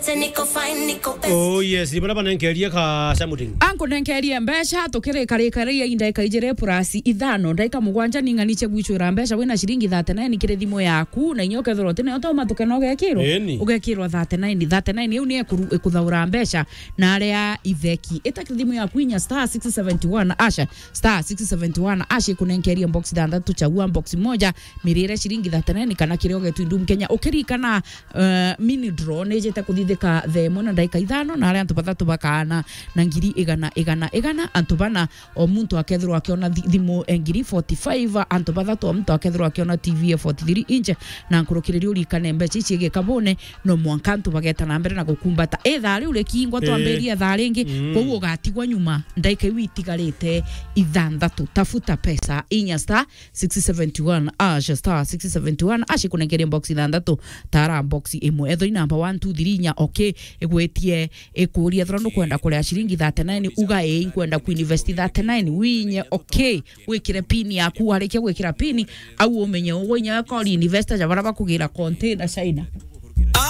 Oh yes, ibara banenkeria ka samuting. Anko nenkeria mbesha tokere kare inda kaijere purasi ithano ndaika mugwanja ninganiche gwichura mbesha wina shilingi 39 kire thimo yaku na inyoke thorote ne otoma tukeno gekiro ugekirwa 39 eu ni ekuthaura mbesha na aria itheki etakire thimo yaku inya *671 asha *671 asha kunenkeria box danda tuchagua box moja mirire shilingi 39 kana kire ogetu ndum Kenya ukirikana mini draw nejete kuthithika themo na ndaika ithano na aria antu bakana na ngiri igana antu bana o muntu akethirwa akiona thimu ngiri 45 antu bathatu o muntu akethirwa akiona TV 43 inch na nkurukiriria urikane mbeca ici igikabone no mwanka antu bageta na mbere na gukumbata ethari uri kingwa twamberia thari ingi koguo gatigwa nyuma ndaika witigarite ithanthatu tafuta pesa inya *671 asha *671 asha kunengeria box ithanthatu tara box imwe etho number 1 2 3 nya okay egwetie ekuria throno kwenda kuria shilingi 39 uga kwenda kuinvest 39 winye okay wikire pini yaku hareke gwikira pini au umenye ugonya ko investor jabara bakugira container China